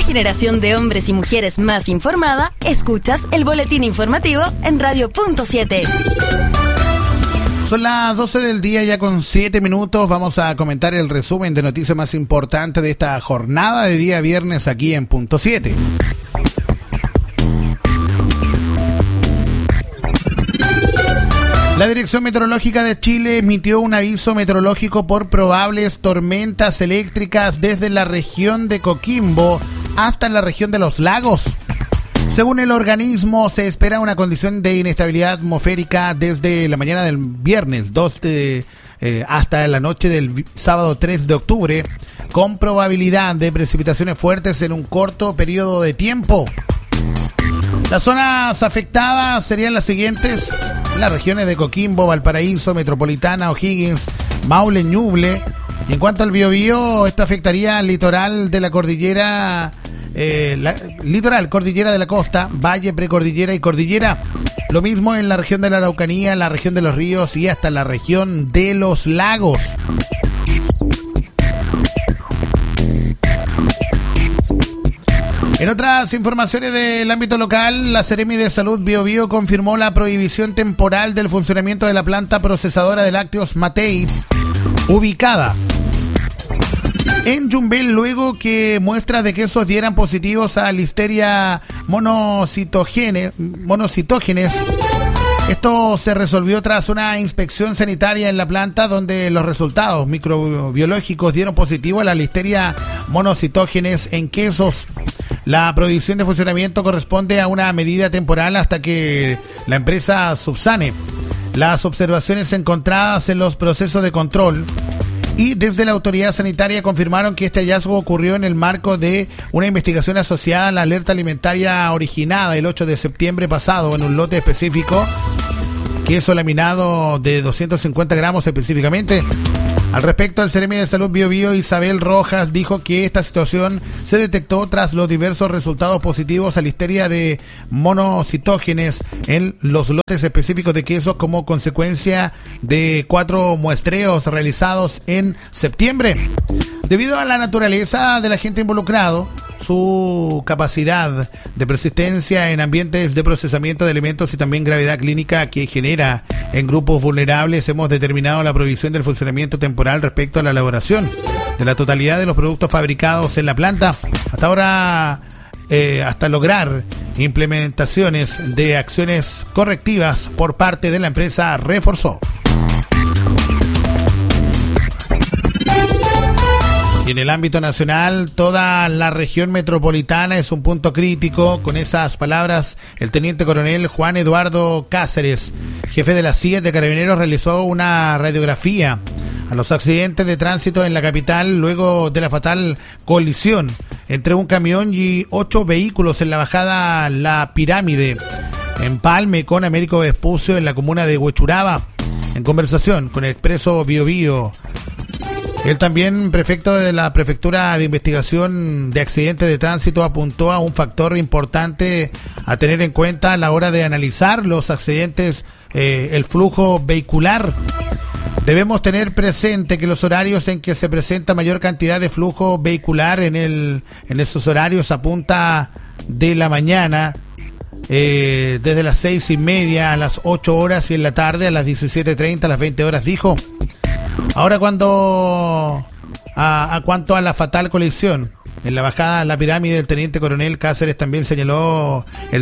generación de hombres y mujeres más informada, escuchas el boletín informativo en Radio.7. Son las 12 del día, ya con 7 minutos. Vamos a comentar el resumen de noticias más importantes de esta jornada de día viernes aquí en Punto 7. La Dirección Meteorológica de Chile emitió un aviso meteorológico por probables tormentas eléctricas desde la región de Coquimbo hasta la región de los lagos. Según el organismo, se espera una condición de inestabilidad atmosférica desde la mañana del viernes 2 hasta la noche del sábado 3 de octubre, con probabilidad de precipitaciones fuertes en un corto periodo de tiempo. Las zonas afectadas serían las siguientes: las regiones de Coquimbo, Valparaíso, Metropolitana, O'Higgins, Maule, Ñuble. Y en cuanto al Biobío, esto afectaría al litoral de la cordillera, cordillera de la costa, valle, precordillera y cordillera. Lo mismo en la región de la Araucanía, la región de los ríos y hasta la región de los lagos. En otras informaciones del ámbito local, la Seremi de Salud Biobío confirmó la prohibición temporal del funcionamiento de la planta procesadora de lácteos Matei, ubicada en Yumbel, luego que muestras de quesos dieran positivos a Listeria monocitógenes. Esto se resolvió tras una inspección sanitaria en la planta, donde los resultados microbiológicos dieron positivo a la Listeria monocitógenes en quesos. La prohibición de funcionamiento corresponde a una medida temporal hasta que la empresa subsane las observaciones encontradas en los procesos de control. Y desde la autoridad sanitaria confirmaron que este hallazgo ocurrió en el marco de una investigación asociada a la alerta alimentaria originada el 8 de septiembre pasado en un lote específico, queso laminado de 250 gramos específicamente. Al respecto, el Seremi de Salud Biobío, Isabel Rojas, dijo que esta situación se detectó tras los diversos resultados positivos a Listeria de monocitógenes en los lotes específicos de quesos como consecuencia de 4 muestreos realizados en septiembre. Debido a la naturaleza del agente involucrado, su capacidad de persistencia en ambientes de procesamiento de alimentos y también gravedad clínica que genera en grupos vulnerables, hemos determinado la prohibición del funcionamiento temporal respecto a la elaboración de la totalidad de los productos fabricados en la planta hasta ahora, hasta lograr implementaciones de acciones correctivas por parte de la empresa, reforzó. Y en el ámbito nacional, toda la región metropolitana es un punto crítico. Con esas palabras, el teniente coronel Juan Eduardo Cáceres, jefe de la CIA de Carabineros, realizó una radiografía a los accidentes de tránsito en la capital luego de la fatal colisión entre un camión y 8 vehículos en la bajada La Pirámide, en Palme, con Américo Vespucio, en la comuna de Huechuraba. En conversación con el Expreso Biobío, él también, prefecto de la Prefectura de Investigación de Accidentes de Tránsito, apuntó a un factor importante a tener en cuenta a la hora de analizar los accidentes, el flujo vehicular. Debemos tener presente que los horarios en que se presenta mayor cantidad de flujo vehicular en esos horarios apunta de la mañana, desde las 6:30 a las 8 horas y en la tarde a las 17:30 a las 20 horas, dijo. Ahora, cuanto a la fatal colisión en la bajada La Pirámide, el teniente coronel Cáceres también señaló el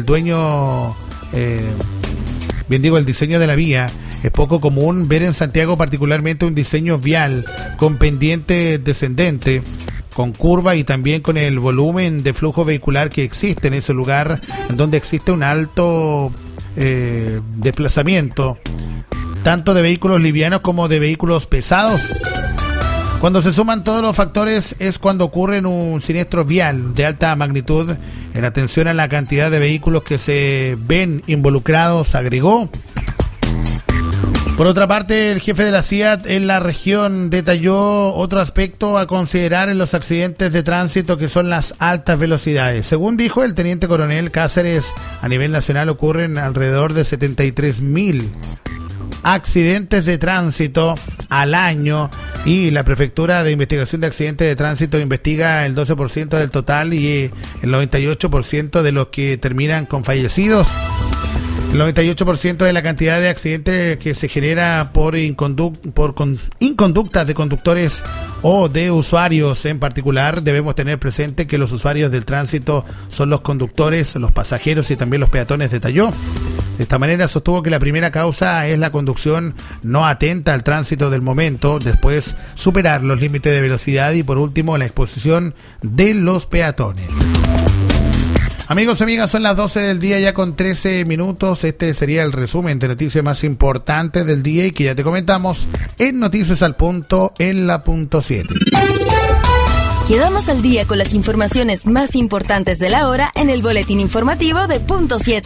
diseño de la vía. Es poco común ver en Santiago particularmente un diseño vial con pendiente descendente, con curva y también con el volumen de flujo vehicular que existe en ese lugar, en donde existe un alto desplazamiento, tanto de vehículos livianos como de vehículos pesados. Cuando se suman todos los factores es cuando ocurre un siniestro vial de alta magnitud. En atención a la cantidad de vehículos que se ven involucrados, agregó. Por otra parte, el jefe de la CIA en la región detalló otro aspecto a considerar en los accidentes de tránsito, que son las altas velocidades. Según dijo el teniente coronel Cáceres, a nivel nacional ocurren alrededor de 73.000 accidentes de tránsito al año, y la Prefectura de Investigación de Accidentes de Tránsito investiga el 12% del total y el 98% de los que terminan con fallecidos. El 98% de la cantidad de accidentes que se genera por inconductas de conductores o de usuarios en particular. Debemos tener presente que los usuarios del tránsito son los conductores, los pasajeros y también los peatones, detalló. De esta manera sostuvo que la primera causa es la conducción no atenta al tránsito del momento, después superar los límites de velocidad y por último la exposición de los peatones. Amigos y amigas, son las 12 del día ya con 13 minutos. Este sería el resumen de noticias más importantes del día y que ya te comentamos en Noticias al Punto en la punto 7. Quedamos al día con las informaciones más importantes de la hora en el boletín informativo de punto 7.